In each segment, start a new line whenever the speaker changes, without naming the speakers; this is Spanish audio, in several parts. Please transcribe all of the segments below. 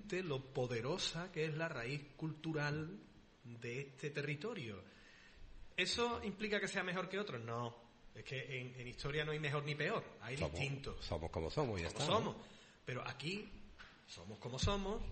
oculte lo poderosa que es la raíz cultural de este territorio. ¿Eso implica que sea mejor que otros? No. Es que en historia no hay mejor ni peor, hay distintos.
Somos como somos y ya está.
Somos. Pero aquí somos como somos,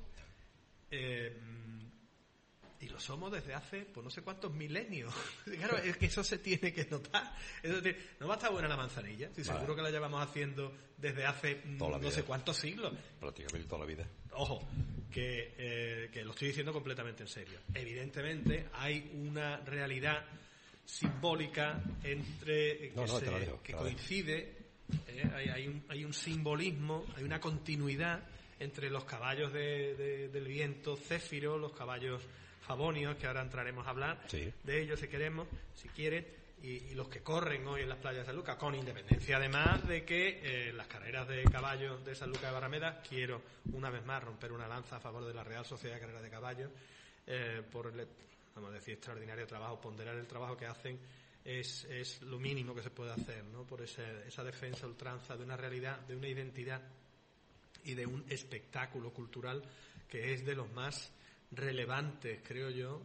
y lo somos desde hace, pues no sé cuántos milenios. Claro, es que eso se tiene que notar. Es decir, no va a estar buena la manzanilla, si seguro que la llevamos haciendo desde hace no sé cuántos siglos.
Prácticamente toda la vida.
Ojo, que lo estoy diciendo completamente en serio. Evidentemente hay una realidad simbólica entre que coincide, hay un simbolismo, hay una continuidad entre los caballos del viento céfiro, los caballos favonios, que ahora entraremos a hablar de ellos si quieren, y los que corren hoy en las playas de San Lucas, con independencia además de que las carreras de caballos de San Lucas de Barrameda, quiero una vez más romper una lanza a favor de la Real Sociedad de Carreras de Caballos, por el, vamos a decir, extraordinario trabajo. Ponderar el trabajo que hacen es lo mínimo que se puede hacer, ¿no? Por esa defensa ultranza de una realidad, de una identidad y de un espectáculo cultural que es de los más relevantes, creo yo,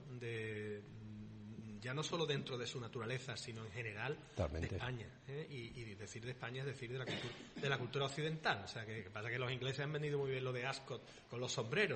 ya no solo dentro de su naturaleza, sino en general de España, y decir de España es decir de la cultura occidental. O sea, que pasa que los ingleses han vendido muy bien lo de Ascot con los sombreros,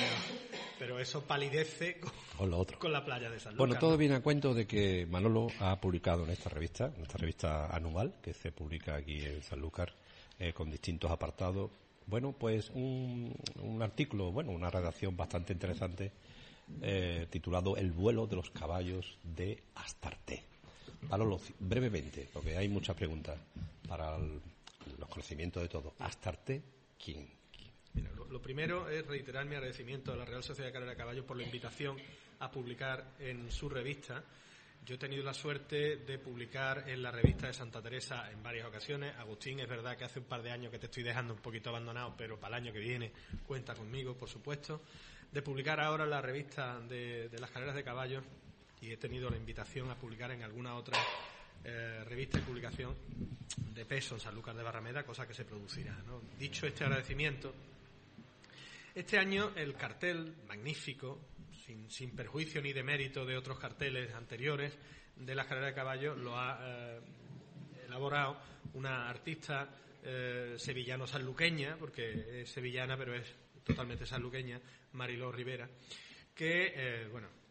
pero eso palidece con la playa de San Lucas.
Bueno, todo viene a cuento de que Manolo ha publicado en esta revista anual que se publica aquí en Sanlúcar, con distintos apartados. Bueno, pues un artículo, una redacción bastante interesante, titulado El vuelo de los caballos de Astarte. Manolo, brevemente, porque hay muchas preguntas para los conocimientos de todos. Astarte, ¿quién?
Mira, lo primero es reiterar mi agradecimiento a la Real Sociedad de Carrera de Caballos por la invitación a publicar en su revista. Yo he tenido la suerte de publicar en la revista de Santa Teresa en varias ocasiones. Agustín, es verdad que hace un par de años que te estoy dejando un poquito abandonado, pero para el año que viene cuenta conmigo, por supuesto. De publicar ahora en la revista de las carreras de caballos, y he tenido la invitación a publicar en alguna otra revista y publicación de peso en Sanlúcar de Barrameda, cosa que se producirá, ¿no? Dicho este agradecimiento, este año el cartel magnífico, sin perjuicio ni demérito de otros carteles anteriores de las carreras de caballos, lo ha elaborado una artista sevillano-sanluqueña, porque es sevillana pero es totalmente sanluqueña, Mariló Rivera, que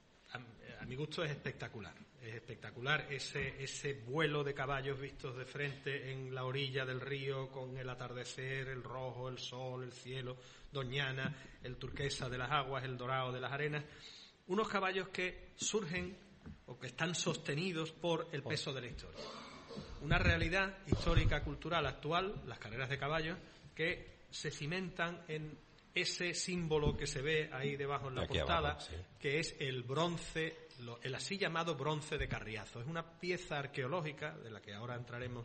a mi gusto es espectacular. Es espectacular ese vuelo de caballos vistos de frente en la orilla del río, con el atardecer, el rojo, el sol, el cielo, Doñana, el turquesa de las aguas, el dorado de las arenas. Unos caballos que surgen o que están sostenidos por el peso de la historia. Una realidad histórica, cultural, actual, las carreras de caballos, que se cimentan en ese símbolo que se ve ahí debajo en la portada, abajo, que es el bronce, el así llamado bronce de Carriazo. Es una pieza arqueológica, de la que ahora entraremos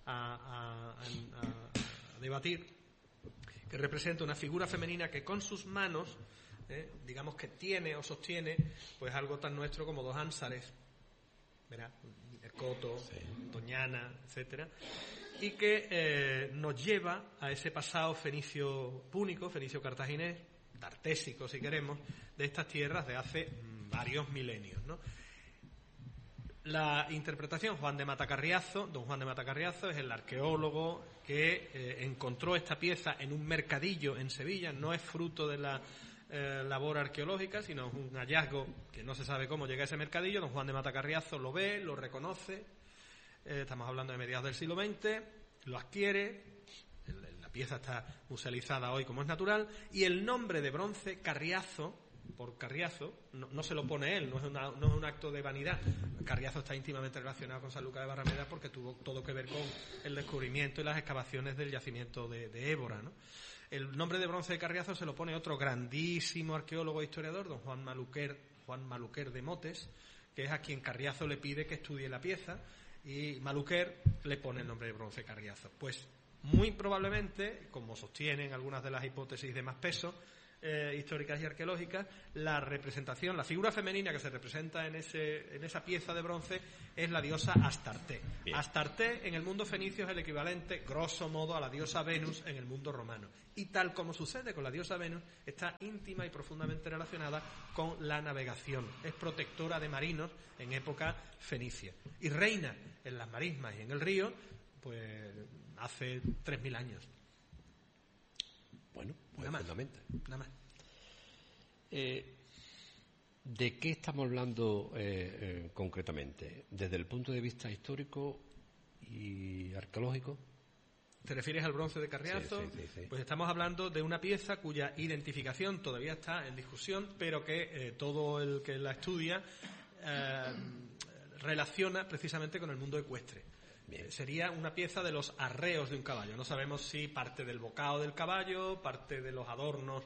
a debatir, que representa una figura femenina que con sus manos, digamos que tiene o sostiene pues algo tan nuestro como dos ánsares, ¿verdad? El coto, Doñana, etcétera, y que nos lleva a ese pasado fenicio púnico, fenicio cartaginés, tartésico si queremos, de estas tierras de hace varios milenios, ¿no? La interpretación, don Juan de Matacarriazo es el arqueólogo que encontró esta pieza en un mercadillo en Sevilla. No es fruto de la labor arqueológica, sino es un hallazgo que no se sabe cómo llega a ese mercadillo. Don Juan de Matacarriazo lo ve, lo reconoce, estamos hablando de mediados del siglo XX, lo adquiere, la pieza está musealizada hoy como es natural, y el nombre de bronce Carriazo, por Carriazo, no se lo pone él, no es un acto de vanidad. Carriazo está íntimamente relacionado con Sanlúcar de Barrameda porque tuvo todo que ver con el descubrimiento y las excavaciones del yacimiento de Évora, ¿no? El nombre de bronce de Carriazo se lo pone otro grandísimo arqueólogo e historiador, don Juan Maluquer de Motes, que es a quien Carriazo le pide que estudie la pieza, y Maluquer le pone el nombre de bronce Carriazo. Pues muy probablemente, como sostienen algunas de las hipótesis de más peso, históricas y arqueológicas, la representación, la figura femenina que se representa en esa pieza de bronce es la diosa Astarté.
Bien.
Astarté en el mundo fenicio es el equivalente, grosso modo, a la diosa Venus en el mundo romano. Y tal como sucede con la diosa Venus, está íntima y profundamente relacionada con la navegación. Es protectora de marinos en época fenicia. Y reina en las marismas y en el río, pues hace 3.000 años.
Bueno, pues
Nada más.
fundamental.
Nada más.
¿De qué estamos hablando concretamente? ¿Desde el punto de vista histórico y arqueológico?
¿Te refieres al bronce de Carriazo?
Sí.
Pues estamos hablando de una pieza cuya identificación todavía está en discusión, pero que todo el que la estudia relaciona precisamente con el mundo ecuestre. Sería una pieza de los arreos de un caballo. No sabemos si parte del bocado del caballo, parte de los adornos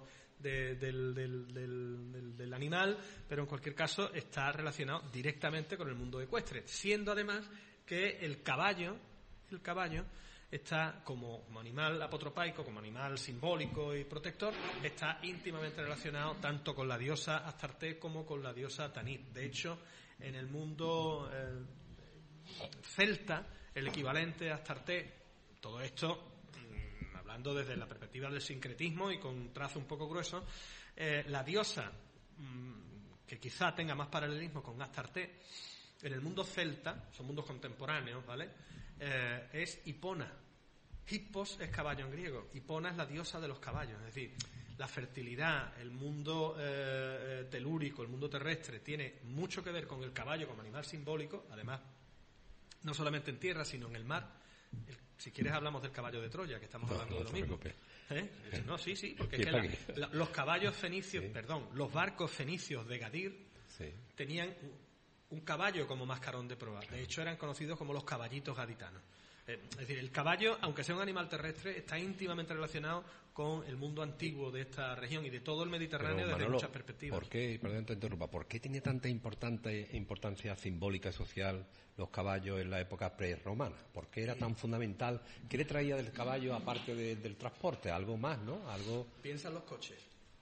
del animal, pero en cualquier caso está relacionado directamente con el mundo ecuestre, siendo además que el caballo está como animal apotropaico, como animal simbólico y protector, está íntimamente relacionado tanto con la diosa Astarté como con la diosa Tanit. De hecho, en el mundo celta, el equivalente a Astarté, todo esto hablando desde la perspectiva del sincretismo y con un trazo un poco grueso, la diosa que quizá tenga más paralelismo con Astarté en el mundo celta, son mundos contemporáneos, ¿vale? Es Hipona. Hippos es caballo en griego, Hipona es la diosa de los caballos, es decir, la fertilidad, el mundo telúrico, el mundo terrestre tiene mucho que ver con el caballo como animal simbólico, además no solamente en tierra sino en el mar. Si quieres hablamos del caballo de Troya, que estamos hablando de lo mismo. No, sí, porque es que los caballos fenicios, los barcos fenicios de Gadir tenían un caballo como mascarón de proa. De hecho eran conocidos como los caballitos gaditanos. Es decir, el caballo, aunque sea un animal terrestre, está íntimamente relacionado con el mundo antiguo de esta región y de todo el Mediterráneo. Pero, Manolo, desde muchas perspectivas.
¿Por qué, perdón te interrumpa, por qué tenía tanta importancia simbólica y social los caballos en la época prerromana? ¿Por qué era tan fundamental? ¿Qué le traía del caballo aparte del transporte? Algo más, ¿no? Algo.
Piensa en los coches.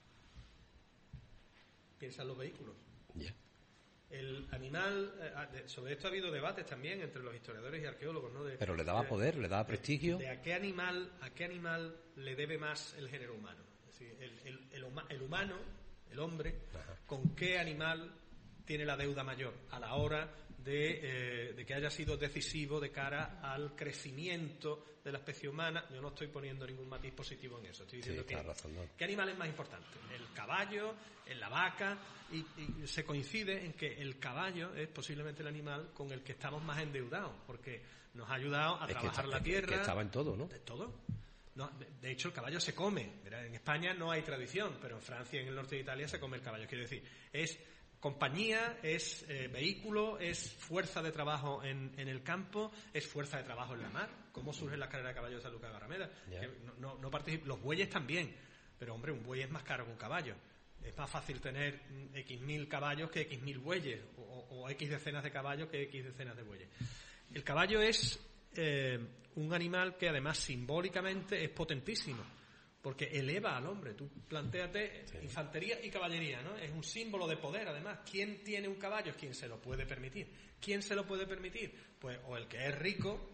Piensa en los vehículos.
Yeah.
El animal, sobre esto ha habido debates también entre los historiadores y arqueólogos, ¿no?
Pero le daba poder, le daba prestigio.
¿A qué animal le debe más el género humano? Es decir, el humano, el hombre, ¿con qué animal tiene la deuda mayor a la hora de que haya sido decisivo de cara al crecimiento de la especie humana? Yo no estoy poniendo ningún matiz positivo en eso, estoy diciendo ¿qué animal es más importante? El caballo, la vaca, y se coincide en que el caballo es posiblemente el animal con el que estamos más endeudados, porque nos ha ayudado a trabajar la tierra.
Que estaba en todo, ¿no?
De todo. No, de hecho, el caballo se come. En España no hay tradición, pero en Francia y en el norte de Italia se come el caballo. Quiero decir, es compañía, es vehículo, es fuerza de trabajo en el campo, es fuerza de trabajo en la mar. ¿Cómo surge la carrera de caballos de Sanlúcar de Barrameda? No participa. Los bueyes también, pero hombre, un buey es más caro que un caballo. Es más fácil tener X mil caballos que X mil bueyes, o X decenas de caballos que X decenas de bueyes. El caballo es un animal que además simbólicamente es potentísimo, porque eleva al hombre. Tú plantéate infantería y caballería, ¿no? Es un símbolo de poder, además. ¿Quién tiene un caballo? Es quien se lo puede permitir. ¿Quién se lo puede permitir? Pues o el que es rico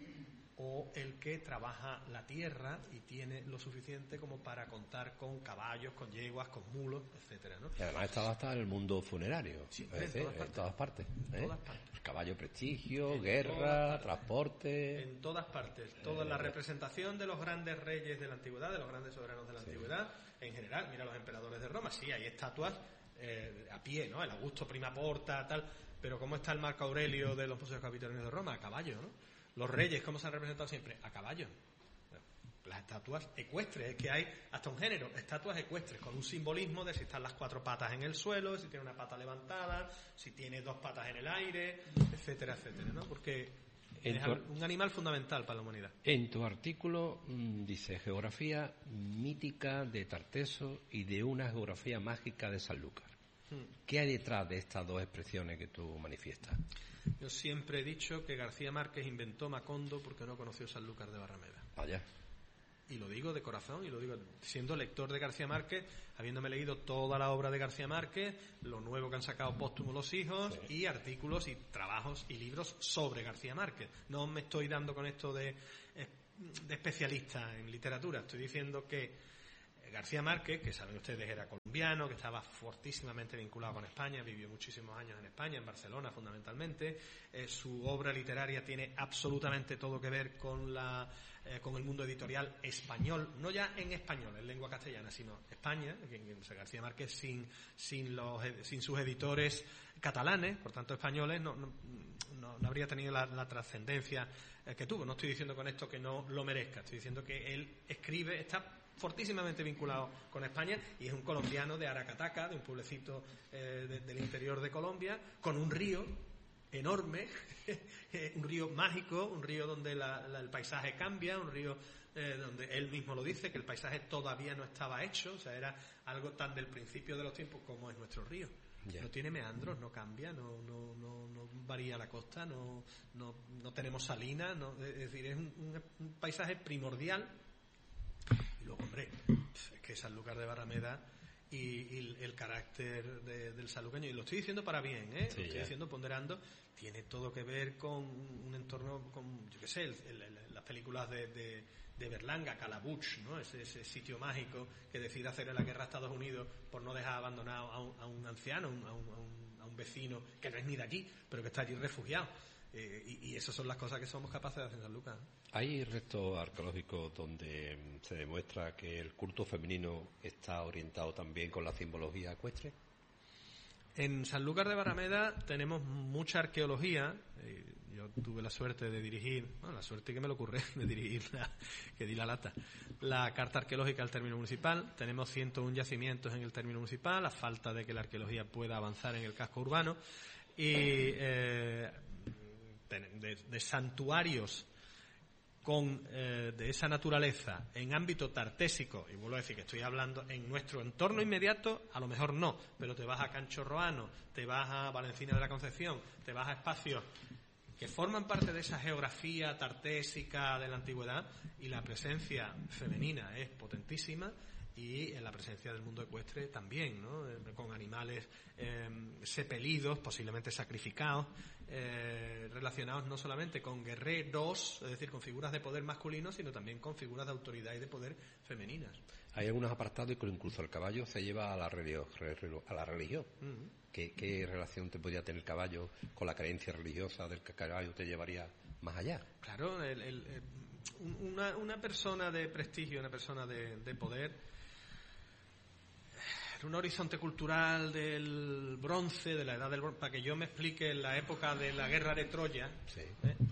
o el que trabaja la tierra y tiene lo suficiente como para contar con caballos, con yeguas, con mulos, etcétera, ¿no?
Y además estaba hasta el mundo funerario, en todas partes.
En todas partes.
El caballo prestigio, guerra, transporte.
En todas partes. Toda la representación de los grandes reyes de la antigüedad, de los grandes soberanos de la antigüedad, en general. Mira los emperadores de Roma, sí, hay estatuas a pie, ¿no? El Augusto Prima Porta, tal. Pero ¿cómo está el Marco Aurelio de los museos capitolinos de Roma? A caballo, ¿no? Los reyes, ¿cómo se han representado siempre? A caballo. Las estatuas ecuestres, es que hay hasta un género, estatuas ecuestres, con un simbolismo de si están las 4 patas en el suelo, si tiene una pata levantada, si tiene 2 patas en el aire, etcétera, etcétera, ¿no? Porque es un animal fundamental para la humanidad.
En tu artículo dice geografía mítica de Tarteso y de una geografía mágica de Sanlúcar. ¿Qué hay detrás de estas dos expresiones que tú manifiestas?
Yo siempre he dicho que García Márquez inventó Macondo porque no conoció Sanlúcar de Barrameda.
Vaya.
y lo digo de corazón, y lo digo siendo lector de García Márquez, habiéndome leído toda la obra de García Márquez, lo nuevo que han sacado póstumo los hijos, y artículos y trabajos y libros sobre García Márquez. No me estoy dando con esto de especialista en literatura, estoy diciendo que García Márquez, que saben ustedes era colombiano, que estaba fortísimamente vinculado con España, vivió muchísimos años en España, en Barcelona fundamentalmente, su obra literaria tiene absolutamente todo que ver con el mundo editorial español, no ya en español, en lengua castellana, sino España, García Márquez sin sus editores catalanes, por tanto españoles, no habría tenido la trascendencia que tuvo. No estoy diciendo con esto que no lo merezca, estoy diciendo que él escribe, está fortísimamente vinculado con España, y es un colombiano de Aracataca, de un pueblecito del interior de Colombia, con un río enorme, un río mágico, un río donde el paisaje cambia, un río donde él mismo lo dice, que el paisaje todavía no estaba hecho, o sea, era algo tan del principio de los tiempos como es nuestro río. Yeah. No tiene meandros, no cambia, no varía la costa, no tenemos salinas, es decir, es un paisaje primordial. Y luego, hombre, es que Sanlúcar de Barrameda y el carácter del sanluqueño, y lo estoy diciendo para bien, sí, lo estoy diciendo ponderando, tiene todo que ver con un entorno, con, yo qué sé, las películas de Berlanga, Calabuch, ¿no? Ese sitio mágico que decide hacerle la guerra a Estados Unidos por no dejar abandonado a un anciano, a un vecino que no es ni de allí, pero que está allí refugiado. Y esas son las cosas que somos capaces de hacer en Sanlúcar.
¿Hay restos arqueológicos donde se demuestra que el culto femenino está orientado también con la simbología ecuestre?
En Sanlúcar de Barrameda tenemos mucha arqueología. Yo tuve la suerte de dirigir, la suerte que me lo ocurre, de dirigir, que di la lata, la carta arqueológica al término municipal. Tenemos 101 yacimientos en el término municipal, a falta de que la arqueología pueda avanzar en el casco urbano. Y de santuarios de esa naturaleza en ámbito tartésico, y vuelvo a decir que estoy hablando en nuestro entorno inmediato, a lo mejor no, pero te vas a Cancho Roano, te vas a Valencina de la Concepción, te vas a espacios que forman parte de esa geografía tartésica de la antigüedad, y la presencia femenina es potentísima, y en la presencia del mundo ecuestre también, ¿no? Con animales sepelidos, posiblemente sacrificados, relacionados no solamente con guerreros, es decir, con figuras de poder masculinos, sino también con figuras de autoridad y de poder femeninas.
Hay algunos apartados que incluso el caballo se lleva a la religión. Uh-huh. ¿Qué relación te podría tener el caballo con la creencia religiosa del que el caballo te llevaría más allá?
Claro, una persona de prestigio, una persona de poder, un horizonte cultural del bronce, de la edad del bronce, para que yo me explique, en la época de la guerra de Troya, sí.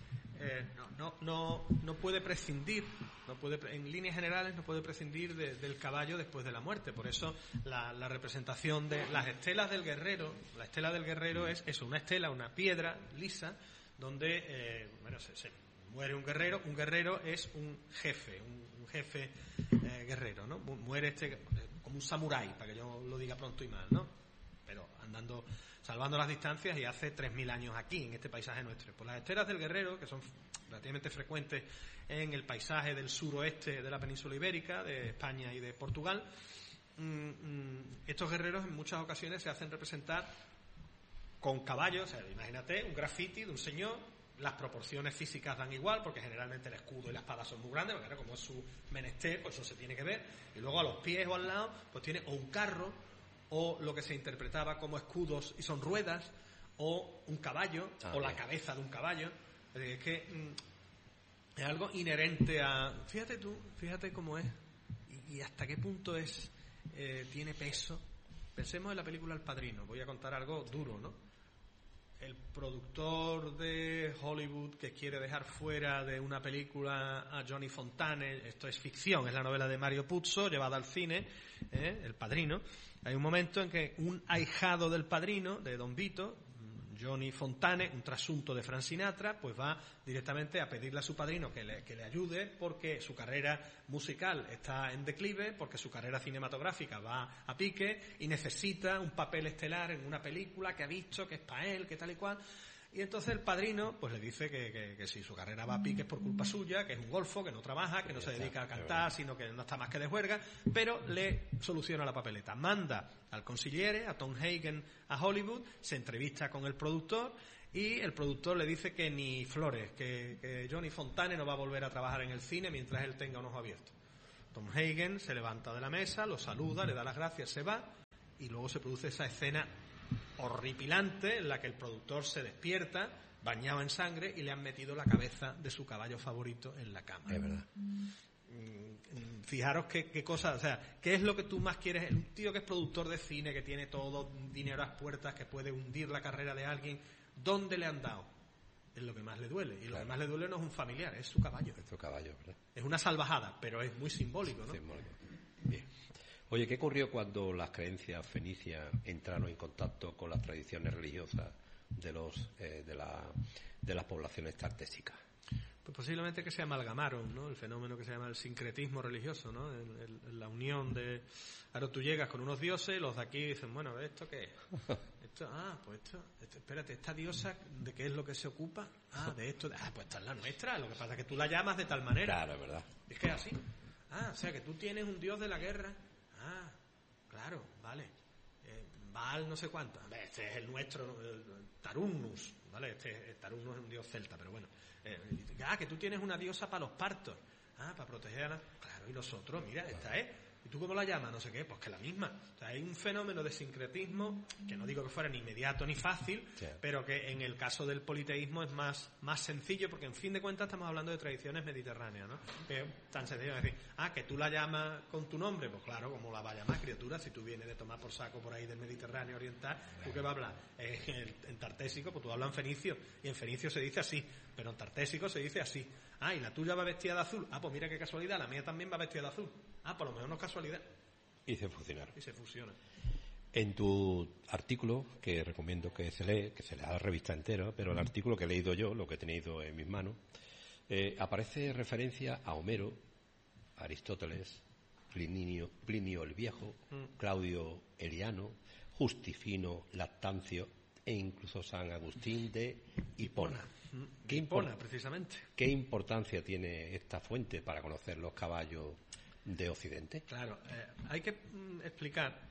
No puede prescindir, en líneas generales no puede prescindir del caballo después de la muerte. Por eso la representación de las estelas del guerrero, la estela del guerrero es eso, una estela, una piedra lisa, donde se muere un guerrero es un jefe, un jefe guerrero, ¿no? Muere como un samurái, para que yo lo diga pronto y mal, ¿no? Pero salvando las distancias, y hace 3.000 años aquí, en este paisaje nuestro. Pues las estelas del guerrero, que son relativamente frecuentes en el paisaje del suroeste de la península ibérica, de España y de Portugal, estos guerreros en muchas ocasiones se hacen representar con caballos. O sea, imagínate un graffiti de un señor, las proporciones físicas dan igual, porque generalmente el escudo y la espada son muy grandes, porque como es su menester, pues eso se tiene que ver. Y luego a los pies o al lado, pues tiene o un carro, o lo que se interpretaba como escudos y son ruedas, o un caballo, o la cabeza de un caballo. Es que es algo inherente a... Fíjate cómo es, y hasta qué punto tiene peso. Pensemos en la película El Padrino. Voy a contar algo duro, ¿no? El productor de Hollywood que quiere dejar fuera de una película a Johnny Fontane, esto es ficción, es la novela de Mario Puzo llevada al cine, El Padrino. Hay un momento en que un ahijado del padrino, de Don Vito, Johnny Fontane, un trasunto de Frank Sinatra, pues va directamente a pedirle a su padrino que le ayude, porque su carrera musical está en declive, porque su carrera cinematográfica va a pique y necesita un papel estelar en una película que ha visto, que es para él, que tal y cual. Y entonces el padrino pues le dice que si su carrera va a pique es por culpa suya, que es un golfo, que no trabaja, que no se dedica a cantar, sino que no está más que de juerga, pero le soluciona la papeleta. Manda al consigliere, a Tom Hagen, a Hollywood, se entrevista con el productor y el productor le dice que ni flores, que Johnny Fontane no va a volver a trabajar en el cine mientras él tenga un ojo abierto. Tom Hagen se levanta de la mesa, lo saluda, le da las gracias, se va y luego se produce esa escena horripilante en la que el productor se despierta bañado en sangre y le han metido la cabeza de su caballo favorito en la cama.
Es verdad.
Fijaros qué cosa, o sea, qué es lo que tú más quieres. Un tío que es productor de cine, que tiene todo dinero a las puertas, que puede hundir la carrera de alguien, ¿dónde le han dado? Es lo que más le duele, y lo que más le duele no es un familiar, es su caballo.
Es su caballo, ¿verdad?
Es una salvajada, pero es muy simbólico, ¿no?
Simbólico. Bien. Oye, ¿qué ocurrió cuando las creencias fenicias entraron en contacto con las tradiciones religiosas de las poblaciones tartésicas?
Pues posiblemente que se amalgamaron, ¿no? El fenómeno que se llama el sincretismo religioso, ¿no? La unión de... Ahora tú llegas con unos dioses, los de aquí dicen, bueno, ¿esto qué es? Esto, espérate, ¿esta diosa de qué es lo que se ocupa? De esto, pues esta es la nuestra, lo que pasa es que tú la llamas de tal manera.
Claro, es verdad.
Es que es así. O sea, que tú tienes un dios de la guerra. Claro, vale. Baal no sé cuánto. Este es el nuestro, el Tarumnus, ¿vale? Tarumnus es un dios celta, pero bueno. Que tú tienes una diosa para los partos. Para proteger a la... Claro, y nosotros, mira, esta es... ¿Y tú cómo la llamas? No sé qué, pues que la misma. O sea, hay un fenómeno de sincretismo que no digo que fuera ni inmediato ni fácil, pero que en el caso del politeísmo es más sencillo, porque en fin de cuentas estamos hablando de tradiciones mediterráneas, ¿no? Que es tan sencillo decir, que tú la llamas con tu nombre, pues claro, como la va a llamar criatura, si tú vienes de tomar por saco por ahí del Mediterráneo oriental, ¿tú qué vas a hablar? En tartésico, pues tú hablas en fenicio, y en fenicio se dice así, pero en tartésico se dice así. Y la tuya va vestida de azul. Pues mira qué casualidad, la mía también va vestida de azul. Por lo menos no es casualidad.
Y se fusionaron.
Y se fusiona.
En tu artículo, que recomiendo que se lea la revista entera, pero el artículo que he leído yo, lo que he tenido en mis manos, aparece referencia a Homero, Aristóteles, Plinio el Viejo, Claudio Eliano, Justifino, Lactancio e incluso San Agustín de Hipona.
Precisamente.
¿Qué importancia tiene esta fuente para conocer los caballos de Occidente?
Claro, hay que explicar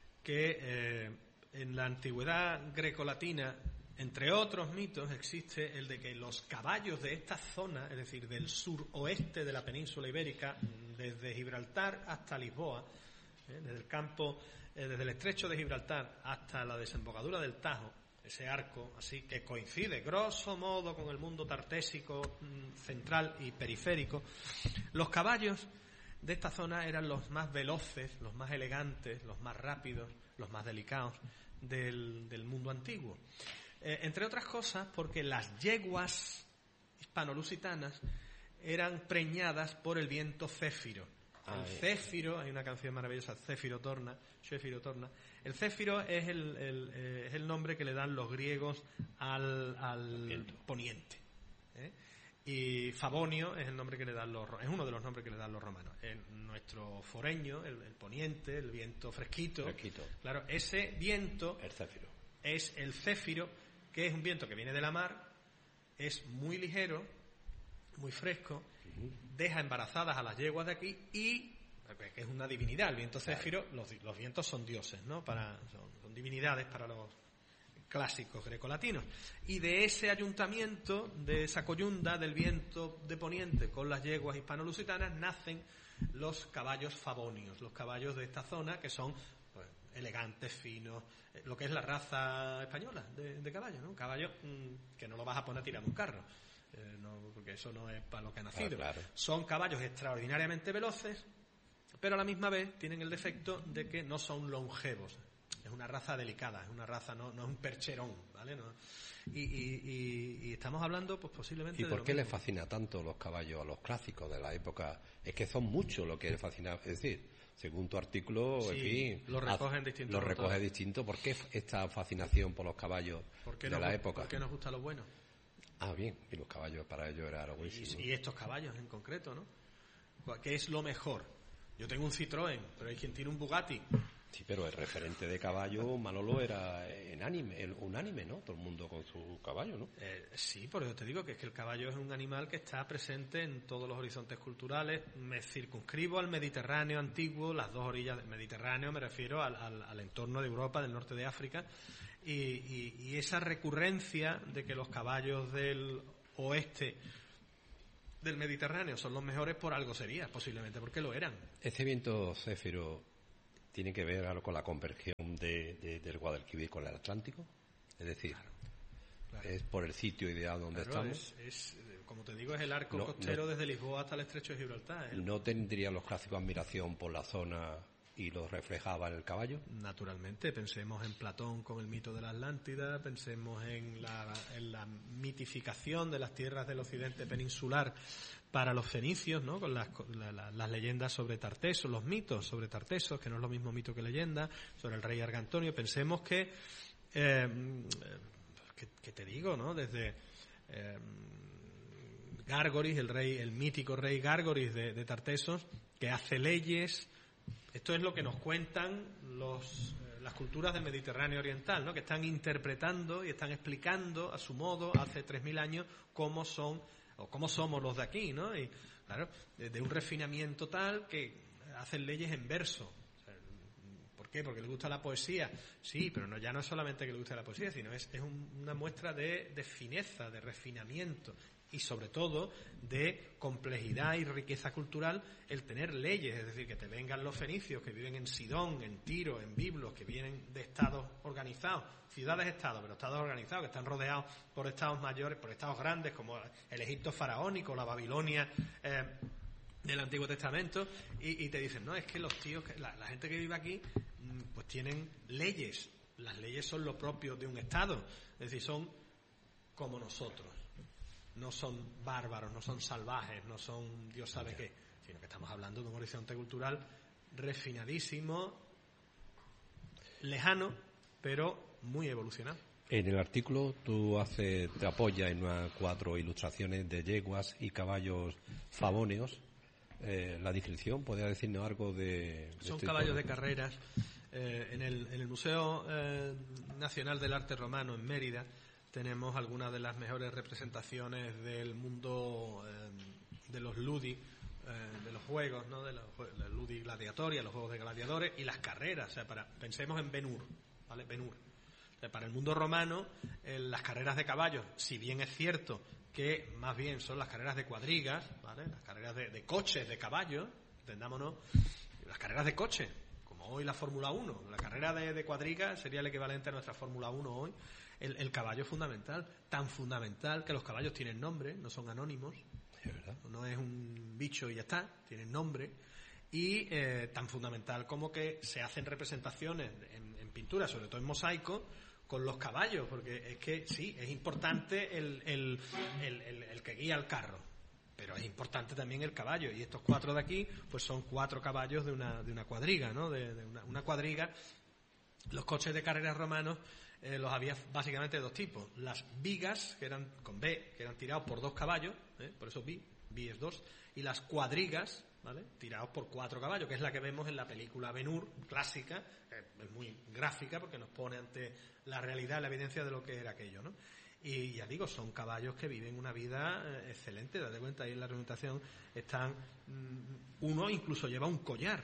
que en la antigüedad grecolatina, entre otros mitos, existe el de que los caballos de esta zona, es decir, del suroeste de la península ibérica, desde Gibraltar hasta Lisboa, desde el campo, desde el estrecho de Gibraltar hasta la desembocadura del Tajo, ese arco así que coincide grosso modo con el mundo tartésico central y periférico, los caballos de esta zona eran los más veloces, los más elegantes, los más rápidos, los más delicados del mundo antiguo. Entre otras cosas porque las yeguas hispano-lusitanas eran preñadas por el viento céfiro. El céfiro, hay una canción maravillosa, Céfiro Torna. El céfiro es el nombre que le dan los griegos al poniente. Y Favonio es el nombre que le dan es uno de los nombres que le dan los romanos. Nuestro foreño, el poniente, el viento fresquito. Claro, ese viento es el céfiro, que es un viento que viene de la mar, es muy ligero, muy fresco, deja embarazadas a las yeguas de aquí y que es una divinidad. El viento céfiro, los vientos son dioses, ¿no? Son divinidades para los clásicos grecolatinos. Y de ese ayuntamiento, de esa coyunda del viento de poniente con las yeguas hispano-lusitanas, nacen los caballos favonios, los caballos de esta zona que son pues, elegantes, finos, lo que es la raza española de caballo, ¿no? Un caballo que no lo vas a poner a tirar un carro. Porque eso no es para lo que ha nacido.
Claro.
Son caballos extraordinariamente veloces, pero a la misma vez tienen el defecto de que no son longevos. Es una raza delicada, es una raza, no es un percherón, ¿vale? Y estamos hablando, pues posiblemente.
¿Y por qué les fascina tanto los caballos a los clásicos de la época? Es que son muchos lo que les fascina. Es decir, según tu artículo, en fin,
lo recogen distintos.
Lo recoge distinto. ¿Por qué esta fascinación por los caballos de la época?
¿Por qué nos gusta lo bueno?
Bien, y los caballos para ellos era algo buenísimo.
Y estos caballos en concreto, ¿no? ¿Qué es lo mejor? Yo tengo un Citroën, pero hay quien tiene un Bugatti.
Sí, pero el referente de caballo, Manolo, era unánime, ¿no? Todo el mundo con su caballo, ¿no?
Sí, por eso te digo que es que el caballo es un animal que está presente en todos los horizontes culturales. Me circunscribo al Mediterráneo antiguo, las dos orillas del Mediterráneo, me refiero al entorno de Europa, del norte de África, y esa recurrencia de que los caballos del oeste del Mediterráneo son los mejores, por algo sería, posiblemente porque lo eran.
Este viento céfiro tiene que ver algo con la conversión del Guadalquivir con el Atlántico, es decir, claro. Es por el sitio ideal donde estamos.
Como te digo, es el arco costero desde Lisboa hasta el estrecho de Gibraltar.
¿No tendrían los clásicos admiración por la zona y lo reflejaba en el caballo?
Naturalmente, pensemos en Platón con el mito de la Atlántida, pensemos en la mitificación de las tierras del occidente peninsular para los fenicios, ¿no? Con las leyendas sobre Tartesos, los mitos sobre Tartesos, que no es lo mismo mito que leyenda, sobre el rey Argantonio. Pensemos que te digo, ¿no? Desde Gárgoris, el mítico rey Gárgoris de Tartesos, que hace leyes. Esto es lo que nos cuentan las culturas del Mediterráneo oriental, ¿no? Que están interpretando y están explicando a su modo, hace 3.000 años, cómo somos los de aquí, ¿no? Y claro, de un refinamiento tal que hacen leyes en verso. ¿Por qué? Porque les gusta la poesía. Sí, pero ya no es solamente que les guste la poesía, sino es una muestra de fineza, de refinamiento y sobre todo de complejidad y riqueza cultural el tener leyes, es decir, que te vengan los fenicios que viven en Sidón, en Tiro, en Biblos, que vienen de estados organizados, ciudades-estados, pero estados organizados, que están rodeados por estados mayores, por estados grandes como el Egipto faraónico, la Babilonia del Antiguo Testamento, y te dicen, no, es que los tíos, la gente que vive aquí, pues tienen leyes. Las leyes son lo propio de un estado, es decir, son como nosotros. No son bárbaros, no son salvajes, no son Dios sabe qué, sino que estamos hablando de un horizonte cultural refinadísimo, lejano, pero muy evolucionado.
En el artículo tú te apoyas en unas 4 ilustraciones de yeguas y caballos favóneos. La descripción, ¿podría decirnos algo de
son caballos de carreras. En el Museo Nacional del Arte Romano en Mérida tenemos algunas de las mejores representaciones del mundo de los ludi, de los juegos, ¿no? De los ludi gladiatoria, los juegos de gladiadores y las carreras. O sea, pensemos en Ben-Hur, ¿vale? Ben-Hur. O sea, para el mundo romano, las carreras de caballos, si bien es cierto que más bien son las carreras de cuadrigas, ¿vale? Las carreras de coches, de caballos, entendámonos, las carreras de coches, como hoy la Fórmula 1, la carrera de cuadrigas sería el equivalente a nuestra Fórmula 1 hoy. El caballo es fundamental, tan fundamental que los caballos tienen nombre, no son anónimos, no es un bicho y ya está, tienen nombre, y tan fundamental como que se hacen representaciones en pintura, sobre todo en mosaico, con los caballos, porque es que sí, es importante el que guía el carro, pero es importante también el caballo, y estos 4 de aquí pues son 4 caballos de una cuadriga, ¿no? De una cuadriga. Los coches de carreras romanos los había básicamente de 2 tipos: las vigas, que eran con B, que eran tirados por 2 caballos, por eso bi es 2, y las cuadrigas, ¿vale? Tirados por 4 caballos, que es la que vemos en la película Ben-Hur clásica, es muy gráfica porque nos pone ante la realidad, la evidencia de lo que era aquello, ¿no? Y ya digo, son caballos que viven una vida excelente. Date cuenta, ahí en la representación están, uno incluso lleva un collar.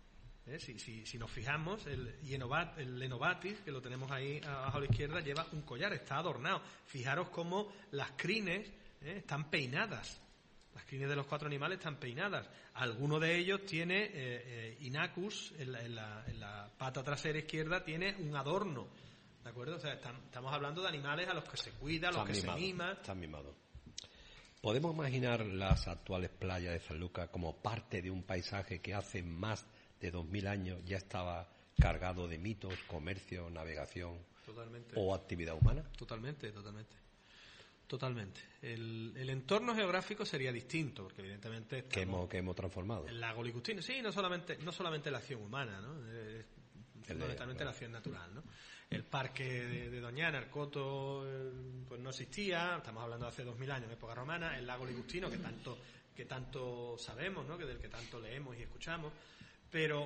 Si nos fijamos, el Lenobatis, que lo tenemos ahí abajo a la izquierda, lleva un collar, está adornado. Fijaros cómo las crines están peinadas. Las crines de los 4 animales están peinadas. Alguno de ellos tiene Inachus, en la pata trasera izquierda, tiene un adorno. ¿De acuerdo? O sea, estamos hablando de animales a los que se cuida, a los que se mima.
Están mimados. ¿Podemos imaginar las actuales playas de Sanlúcar como parte de un paisaje que hace más de 2.000 años ya estaba cargado de mitos, comercio, navegación?
Totalmente.
¿O actividad humana?
Totalmente. El entorno geográfico sería distinto, porque evidentemente
que hemos transformado.
El lago Ligustino, sí, no solamente la acción humana, ¿no? Fundamentalmente la acción natural, ¿no? El parque de Doñana, el Coto, pues no existía, estamos hablando de hace 2.000 años, en época romana. El lago Ligustino, que tanto sabemos, ¿no? Del que tanto leemos y escuchamos, pero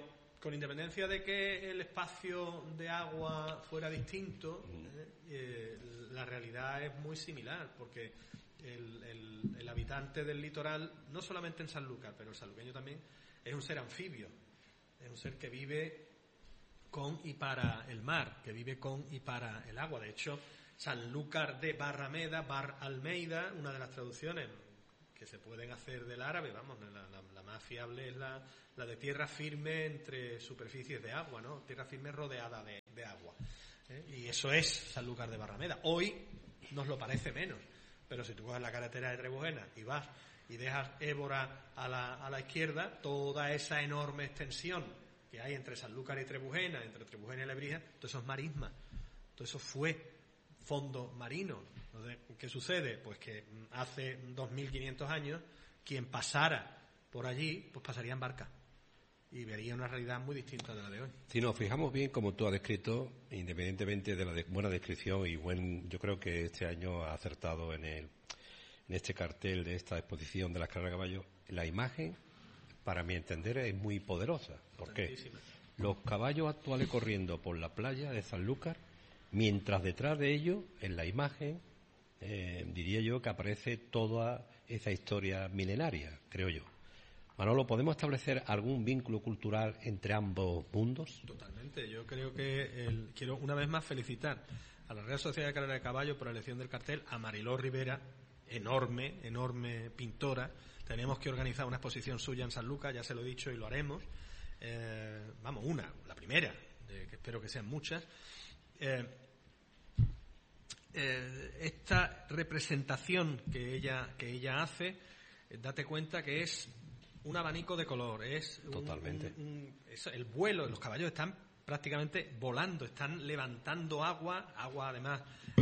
con independencia de que el espacio de agua fuera distinto, la realidad es muy similar, porque el habitante del litoral, no solamente en Sanlúcar, pero el sanluqueño también, es un ser anfibio, es un ser que vive con y para el mar, que vive con y para el agua. De hecho, Sanlúcar de Barrameda, Bar Almeida, una de las traducciones que se pueden hacer del árabe, vamos, la más fiable es la de tierra firme entre superficies de agua, ¿no? Tierra firme rodeada de agua. Y eso es Sanlúcar de Barrameda. Hoy nos lo parece menos, pero si tú coges la carretera de Trebujena y vas y dejas Évora a la izquierda, toda esa enorme extensión que hay entre Sanlúcar y Trebujena, entre Trebujena y Lebrija, todo eso es marisma, todo eso fue fondo marino. Entonces, ¿qué sucede? Pues que hace 2.500 años quien pasara por allí, pues pasaría en barca y vería una realidad muy distinta de la de hoy.
Si nos fijamos bien, como tú has descrito, independientemente de la buena descripción y yo creo que este año ha acertado en este cartel de esta exposición de las carreras de caballos, la imagen, para mi entender, es muy poderosa. ¿Por qué? Los caballos actuales corriendo por la playa de Sanlúcar, mientras detrás de ellos, en la imagen, diría yo que aparece toda esa historia milenaria, creo yo. Manolo, ¿podemos establecer algún vínculo cultural entre ambos mundos?
Totalmente. Yo creo que quiero una vez más felicitar a la Real Sociedad de Carrera de Caballos por la elección del cartel, a Mariló Rivera, enorme pintora. Tenemos que organizar una exposición suya en Sanlúcar, ya se lo he dicho y lo haremos. La primera, que espero que sean muchas. Esta representación que ella hace, date cuenta que es un abanico de color, es
totalmente
el vuelo. Los caballos están prácticamente volando, están levantando agua además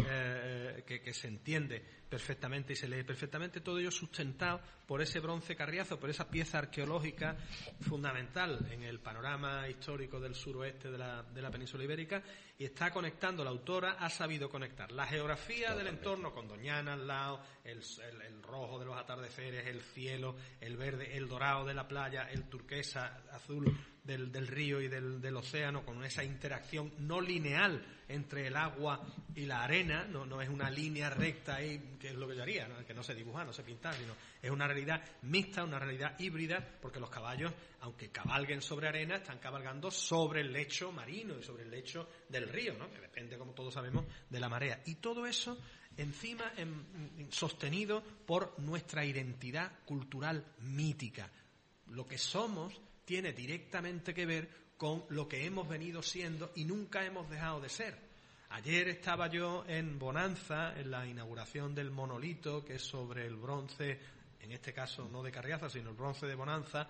que se entiende perfectamente y se lee perfectamente, todo ello sustentado por ese bronce Carriazo, por esa pieza arqueológica fundamental en el panorama histórico del suroeste de la península ibérica, y está conectando, la autora ha sabido conectar la geografía del entorno con Doñana al lado, el rojo de los atardeceres, el cielo, el verde, el dorado de la playa, el turquesa azul del río y del océano, con esa interacción no lineal entre el agua y la arena, no es una línea recta ahí, que es lo que yo haría, ¿no? Que no se dibuja, no se pinta, sino es una realidad mixta, una realidad híbrida, porque los caballos, aunque cabalguen sobre arena, están cabalgando sobre el lecho marino y sobre el lecho del río, ¿no? Que depende, como todos sabemos, de la marea. Y todo eso encima sostenido por nuestra identidad cultural mítica. Lo que somos tiene directamente que ver con lo que hemos venido siendo y nunca hemos dejado de ser. Ayer estaba yo en Bonanza, en la inauguración del monolito, que es sobre el bronce, en este caso no de Carriazo, sino el bronce de Bonanza.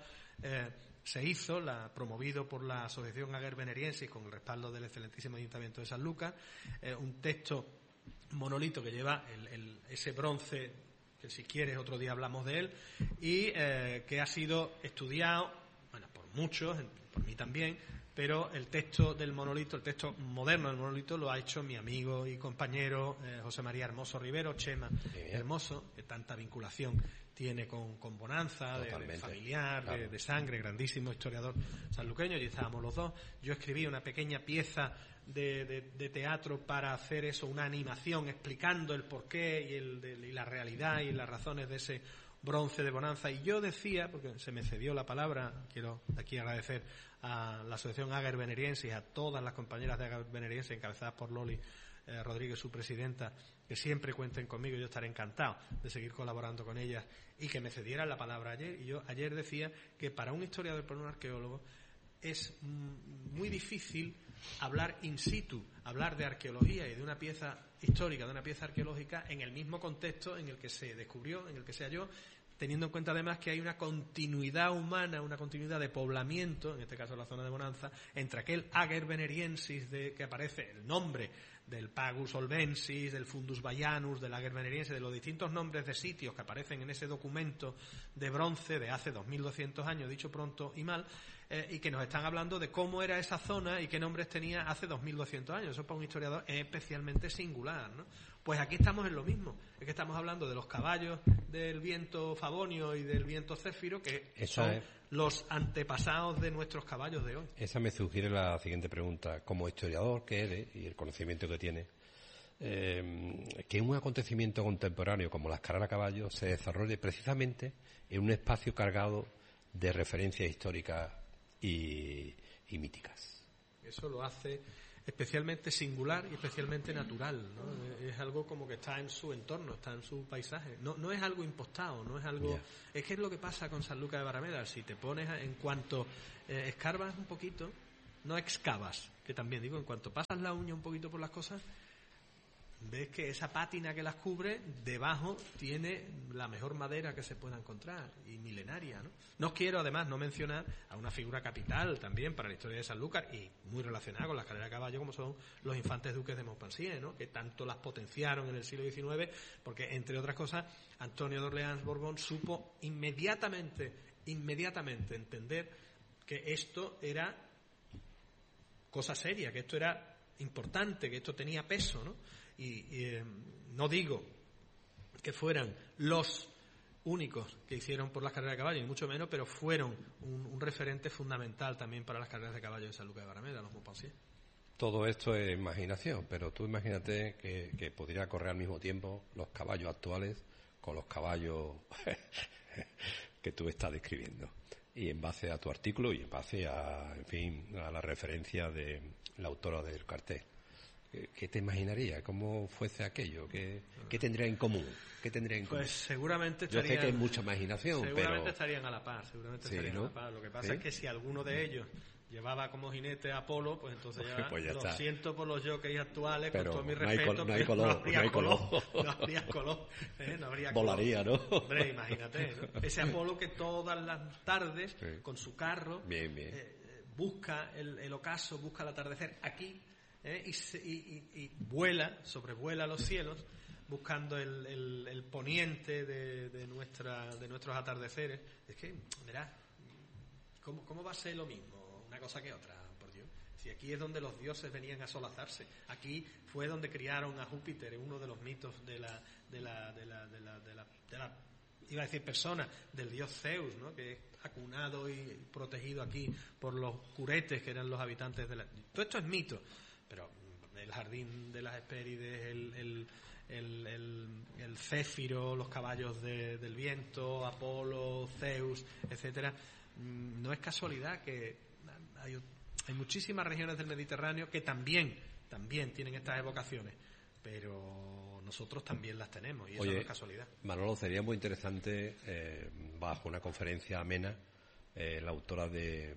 Se hizo, promovido por la Asociación Aguer Veneriensis, con el respaldo del excelentísimo Ayuntamiento de Sanlúcar, un texto monolito que lleva ese bronce, que si quieres otro día hablamos de él, y que ha sido estudiado, bueno, por muchos, por mí también, pero el texto del monolito, el texto moderno del monolito, lo ha hecho mi amigo y compañero José María Hermoso Rivero, Chema Hermoso, que tanta vinculación tiene con Bonanza, de familiar, claro, de sangre, grandísimo historiador sanluqueño. Y estábamos los dos. Yo escribí una pequeña pieza de teatro para hacer eso, una animación explicando el porqué y la realidad y las razones de ese bronce de Bonanza. Y yo decía, porque se me cedió la palabra, quiero aquí agradecer a la Asociación Aguer Veneriensis, a todas las compañeras de Aguer Veneriensis, encabezadas por Loli Rodríguez, su presidenta, que siempre cuenten conmigo. Yo estaré encantado de seguir colaborando con ellas, y que me cedieran la palabra ayer. Y yo ayer decía que para un historiador, para un arqueólogo, es muy difícil hablar in situ, hablar de arqueología y de una pieza histórica, de una pieza arqueológica, en el mismo contexto en el que se descubrió, en el que se halló, teniendo en cuenta además que hay una continuidad humana, una continuidad de poblamiento, en este caso la zona de Bonanza, entre aquel Ager Veneriensis que aparece, el nombre del Pagus Olbensis, del Fundus Baianus, del Ager Veneriensis, de los distintos nombres de sitios que aparecen en ese documento de bronce de hace 2200 años, dicho pronto y mal, y que nos están hablando de cómo era esa zona y qué nombres tenía hace 2200 años. Eso para un historiador es especialmente singular, ¿no? Pues aquí estamos en lo mismo, es que estamos hablando de los caballos del viento Favonio y del viento Céfiro, que son los antepasados de nuestros caballos de hoy.
Esa me sugiere la siguiente pregunta. Como historiador que eres y el conocimiento que tienes, que un acontecimiento contemporáneo como las carreras a caballo se desarrolle precisamente en un espacio cargado de referencias históricas y míticas.
Eso lo hace especialmente singular y especialmente natural, ¿no? Es algo como que está en su entorno, está en su paisaje. No es algo impostado, no es algo... Es que es lo que pasa con Sanlúcar de Barrameda. Si te pones, en cuanto escarbas un poquito, no excavas, que también digo, en cuanto pasas la uña un poquito por las cosas, ves que esa pátina que las cubre, debajo tiene la mejor madera que se pueda encontrar, y milenaria, ¿no? No quiero, además, no mencionar a una figura capital también para la historia de Sanlúcar y muy relacionada con las carreras de caballo, como son los infantes duques de Montpensier, ¿no? Que tanto las potenciaron en el siglo XIX, porque, entre otras cosas, Antonio de Orleans-Borbón supo inmediatamente entender que esto era cosa seria, que esto era importante, que esto tenía peso, ¿no? Y no digo que fueran los únicos que hicieron por las carreras de caballo, ni mucho menos, pero fueron un referente fundamental también para las carreras de caballo de Sanlúcar de Barrameda, los Montpensier.
Todo esto es imaginación, pero tú imagínate que podría correr al mismo tiempo los caballos actuales con los caballos que tú estás describiendo. Y en base a tu artículo y en base a, en fin, a la referencia de la autora del cartel. ¿Qué te imaginaría? ¿Cómo fuese aquello? ¿Qué tendría en común?
Pues seguramente estarían...
Yo sé que hay mucha imaginación,
seguramente estarían a la par, estarían, ¿no?, a la par. Lo que pasa,
¿sí?,
es que si alguno de ellos llevaba como jinete a Apolo, pues entonces ya,
pues ya
lo
está.
Siento por los jockeys actuales,
pero
con todo mi respeto,
no habría color.
No habría color, no habría color.
Volaría, ¿no?
Hombre, imagínate, ¿no? Ese Apolo que todas las tardes, sí, con su carro,
bien.
Busca el ocaso, busca el atardecer aquí, y vuela, sobrevuela los cielos, buscando el poniente de nuestros atardeceres. Es que, verás, ¿cómo va a ser lo mismo una cosa que otra, por Dios? Si aquí es donde los dioses venían a solazarse, aquí fue donde criaron a Júpiter, es uno de los mitos de la iba a decir persona, del dios Zeus, ¿no?, que es acunado y protegido aquí por los curetes, que eran los habitantes de la... Todo esto es mito, pero el jardín de las Hespérides, el Céfiro, los caballos del viento, Apolo, Zeus, etcétera, no es casualidad que hay muchísimas regiones del Mediterráneo que también tienen estas evocaciones, pero nosotros también las tenemos, y eso no es casualidad.
Manolo, sería muy interesante, bajo una conferencia amena, la autora del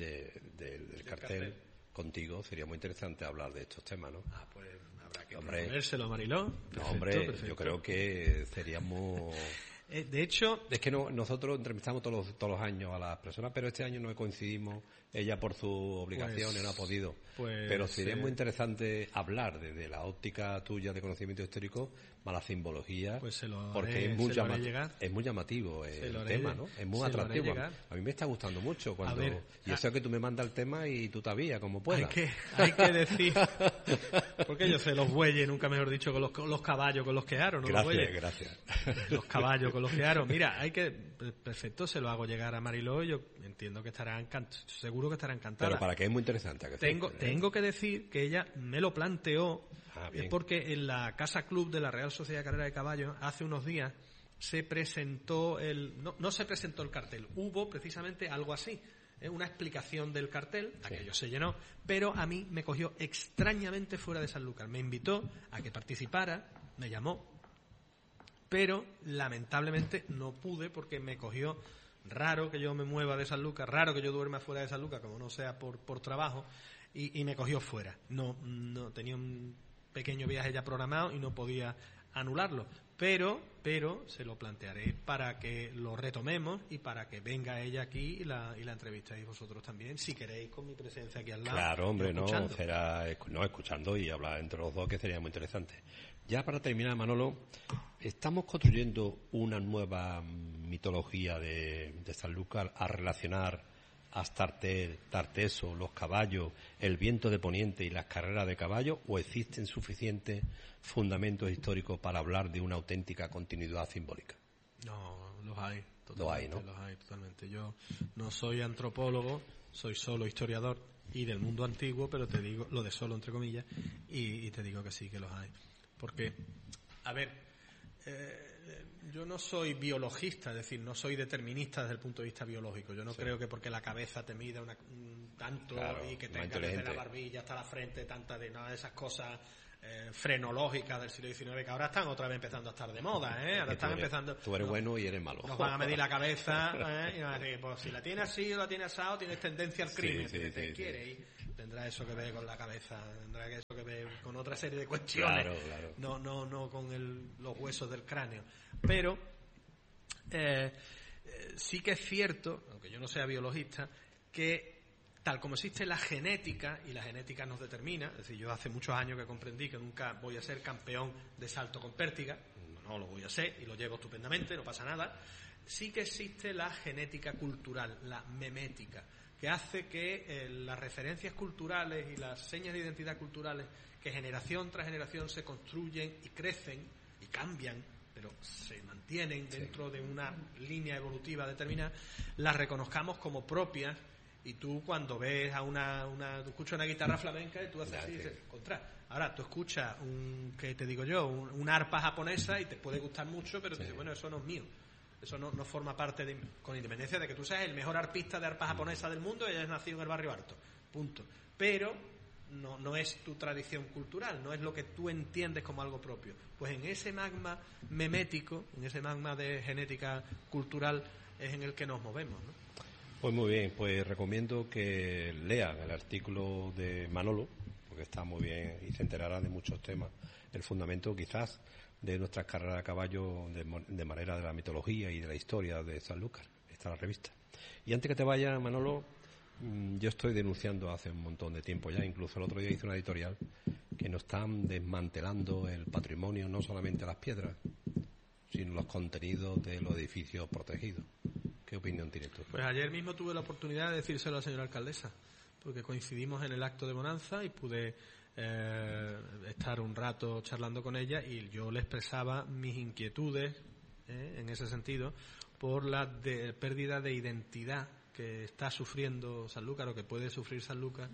cartel contigo, sería muy interesante hablar de estos temas, ¿no?
Pues habrá que proponérselo a Mariló.
Perfecto. Yo creo que seríamos...
De hecho...
Es que nosotros entrevistamos todos los años a las personas, pero este año no coincidimos. Ella por sus obligaciones no ha podido. Pero sería muy interesante hablar desde la óptica tuya de conocimiento histórico, más la simbología, porque es muy llamativo el tema, ¿no? Es muy atractivo. A mí me está gustando mucho yo sé que tú me mandas el tema y tú te avías como puedas.
Hay que decir, porque yo sé los bueyes, nunca mejor dicho, con los caballos con los que aro, ¿no?
Gracias.
Los caballos con los que aro. Mira, perfecto, se lo hago llegar a Mariló, yo entiendo que estará seguro que estará encantada.
Pero para que es muy interesante.
Tengo que decir que ella me lo planteó, porque en la Casa Club de la Real Sociedad de Carrera de Caballos hace unos días se presentó no se presentó el cartel, hubo precisamente algo así, una explicación del cartel, aquello se llenó, pero a mí me cogió extrañamente fuera de Sanlúcar, me invitó a que participara, me llamó, pero lamentablemente no pude porque me cogió. Raro que yo me mueva de Sanlúcar, raro que yo duerma fuera de Sanlúcar, como no sea por trabajo, y me cogió fuera. No tenía un pequeño viaje ya programado y no podía anularlo. Pero se lo plantearé para que lo retomemos y para que venga ella aquí y la entrevistéis vosotros también, si queréis, con mi presencia aquí al lado.
Claro, hombre, escuchando y hablar entre los dos, que sería muy interesante. Ya para terminar, Manolo, estamos construyendo una nueva mitología de Sanlúcar a relacionar Astarté, Tarteso, los caballos, el viento de Poniente y las carreras de caballos, o existen suficientes fundamentos históricos para hablar de una auténtica continuidad simbólica?
No, los hay.
Lo hay, ¿no?
Los hay, totalmente. Yo no soy antropólogo, soy solo historiador y del mundo antiguo, pero te digo, lo de solo entre comillas, y te digo que sí, que los hay. Porque, a ver, yo no soy biologista, es decir, no soy determinista desde el punto de vista biológico. Yo no creo que porque la cabeza te mida tanto, claro, y que tenga desde la barbilla hasta la frente tanta de nada de esas cosas frenológicas del siglo XIX, que ahora están otra vez empezando a estar de moda, ahora están empezando.
Tú eres bueno y eres malo.
Nos van a medir la cabeza, y van a decir, pues si la tiene así o la tiene asado, tienes tendencia al crimen.
Sí.
Y tendrá eso que ver con la cabeza, tendrá eso que ver con otra serie de cuestiones.
Claro.
No con los huesos del cráneo. Pero sí que es cierto, aunque yo no sea biologista, que tal como existe la genética, y la genética nos determina, es decir, yo hace muchos años que comprendí que nunca voy a ser campeón de salto con pértiga, no lo voy a ser y lo llevo estupendamente, no pasa nada. Sí que existe la genética cultural, la memética, que hace que las referencias culturales y las señas de identidad culturales que generación tras generación se construyen y crecen y cambian, pero se mantienen dentro de una línea evolutiva determinada, las reconozcamos como propias. Y tú cuando ves tú escuchas una guitarra flamenca y tú haces así y dices, contra. Ahora tú escuchas una arpa japonesa y te puede gustar mucho, pero te dices, bueno, eso no es mío. Eso no forma parte con independencia de que tú seas el mejor arpista de arpa japonesa del mundo y hayas nacido en el barrio Alto. Punto. Pero no es tu tradición cultural, no es lo que tú entiendes como algo propio. Pues en ese magma memético, en ese magma de genética cultural es en el que nos movemos, ¿no?
Pues muy bien, pues recomiendo que lean el artículo de Manolo, porque está muy bien y se enterará de muchos temas, el fundamento quizás de nuestras carreras a caballo de manera de la mitología y de la historia de Sanlúcar. Está la revista. Y antes que te vaya, Manolo, yo estoy denunciando hace un montón de tiempo ya, incluso el otro día hice una editorial, que nos están desmantelando el patrimonio, no solamente las piedras, sino los contenidos de los edificios protegidos. ¿Qué opinión tienes tú?
Pues ayer mismo tuve la oportunidad de decírselo a la señora alcaldesa, porque coincidimos en el acto de Bonanza y pude estar un rato charlando con ella y yo le expresaba mis inquietudes en ese sentido por la pérdida de identidad que está sufriendo Sanlúcar o que puede sufrir Sanlúcar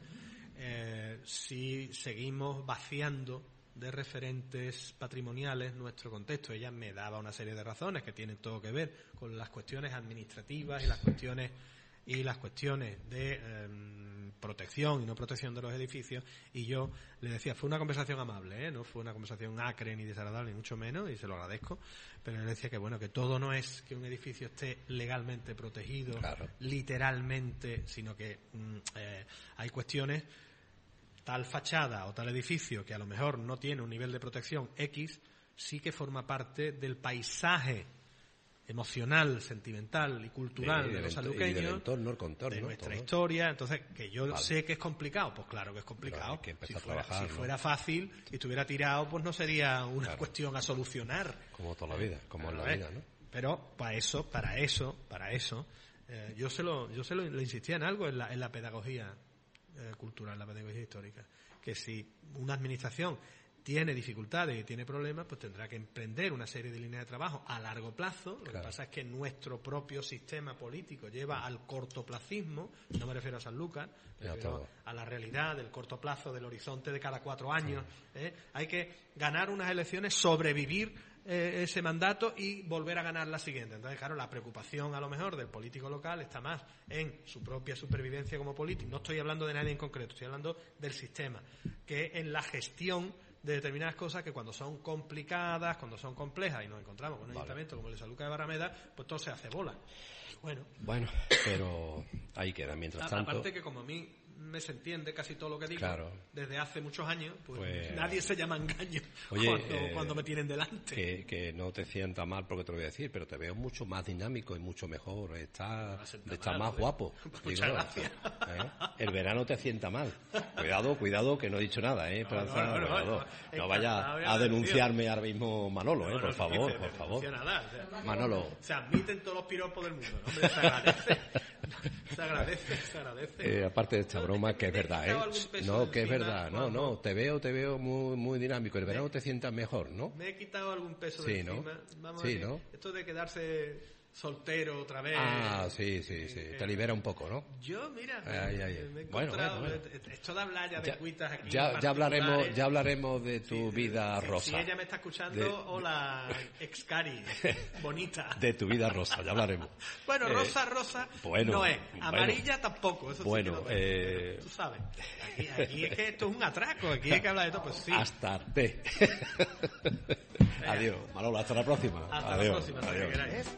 si seguimos vaciando de referentes patrimoniales nuestro contexto. Ella me daba una serie de razones que tienen todo que ver con las cuestiones administrativas y las cuestiones de protección y no protección de los edificios, y yo le decía, fue una conversación amable, no fue una conversación acre ni desagradable, ni mucho menos, y se lo agradezco, pero le decía que bueno, que todo no es que un edificio esté legalmente protegido, claro, literalmente, sino que hay cuestiones, tal fachada o tal edificio que a lo mejor no tiene un nivel de protección X, sí que forma parte del paisaje emocional, sentimental y cultural de los sanluqueños,
del entorno, el contorno,
de nuestra
todo.
Historia. Entonces, que yo sé que es complicado, pues claro que es complicado.
Hay que empezar a trabajar,
si fuera fácil y estuviera tirado, pues no sería una cuestión a solucionar.
Como toda la vida, como en la vida, ¿no?
Pero para eso, yo se lo le insistía en algo en la pedagogía cultural, la pedagogía histórica, que si una administración tiene dificultades y tiene problemas, pues tendrá que emprender una serie de líneas de trabajo a largo plazo. Lo que pasa es que nuestro propio sistema político lleva al cortoplacismo, no me refiero a Sanlúcar, me refiero a la realidad del corto plazo, del horizonte de cada 4 años. Hay que ganar unas elecciones, sobrevivir ese mandato y volver a ganar la siguiente. Entonces, claro, la preocupación a lo mejor del político local está más en su propia supervivencia como político. No estoy hablando de nadie en concreto, estoy hablando del sistema, que en la gestión de determinadas cosas que cuando son complicadas, cuando son complejas y nos encontramos con un ayuntamiento como el de Sanlúcar de Barrameda, pues todo se hace bola. Bueno,
pero ahí queda. Mientras tanto,
aparte que como a mí me se entiende casi todo lo que digo,
claro,
desde hace muchos años, pues nadie se llama engaño cuando me tienen delante.
Que no te sientas mal porque te lo voy a decir, pero te veo mucho más dinámico y mucho mejor, estás más guapo.
Muchas gracias.
El verano te sienta mal. Cuidado, que no he dicho nada, Esperanza. No vaya a denunciarme ahora mismo Manolo, por favor.
Nada,
Manolo.
Se admiten todos los piropos del mundo, hombre, se agradece. Se agradece.
Aparte de esta broma, que es verdad, ¿eh? No, que es verdad. No, te veo muy dinámico. El verano te sientas mejor, ¿no?
Me he quitado algún peso de encima.
¿No?
Vamos a ver, ¿no? Esto de quedarse soltero otra vez.
Sí. Te libera un poco, ¿no?
Yo, mira, me he encontrado...
Bueno.
Esto de hablar ya de cuitas aquí...
Ya hablaremos de tu vida rosa.
Si ella me está escuchando, hola, excari, bonita.
De tu vida rosa, ya hablaremos.
Bueno, rosa no es. Amarilla tampoco, eso sí que no tú sabes. Aquí es que esto es un atraco, aquí hay que hablar de todo, pues sí.
Hasta Adiós, Manolo, hasta la próxima.
Hasta la próxima, si queráis.